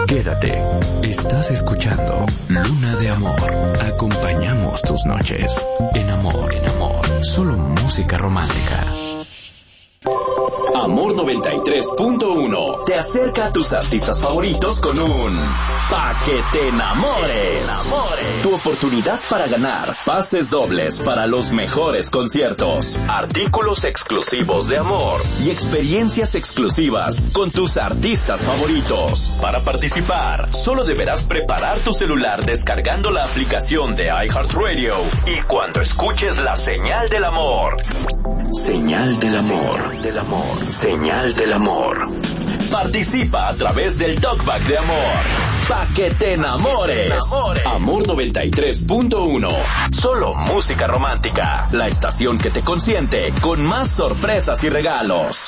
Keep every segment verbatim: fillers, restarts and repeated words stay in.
Quédate. Estás escuchando Luna de Amor. Acompañamos tus noches. En amor, en amor. Solo música romántica. Amor noventa y tres punto uno te acerca a tus artistas favoritos con un Pa' que te enamores. Tu oportunidad para ganar pases dobles para los mejores conciertos, artículos exclusivos de Amor y experiencias exclusivas con tus artistas favoritos. Para participar, solo deberás preparar tu celular descargando la aplicación de iHeartRadio y cuando escuches la señal del amor. Señal del amor, del amor, señal del amor. Participa a través del Talkback de Amor. Pa' que te enamores. Amor noventa y tres punto uno. Solo música romántica. La estación que te consiente con más sorpresas y regalos.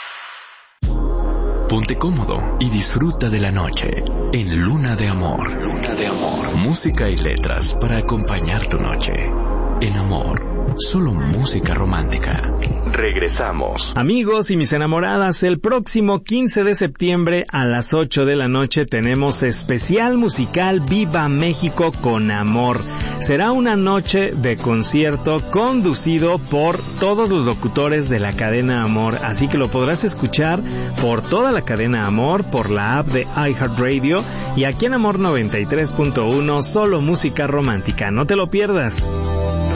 Ponte cómodo y disfruta de la noche en Luna de Amor. Luna de Amor. Música y letras para acompañar tu noche. En Amor. Solo música romántica. Regresamos. Amigos y mis enamoradas, el próximo quince de septiembre a las ocho de la noche tenemos especial musical Viva México con Amor. Será una noche de concierto conducido por todos los locutores de la cadena Amor, así que lo podrás escuchar por toda la cadena Amor, por la app de iHeartRadio y aquí en Amor noventa y tres punto uno, solo música romántica. No te lo pierdas.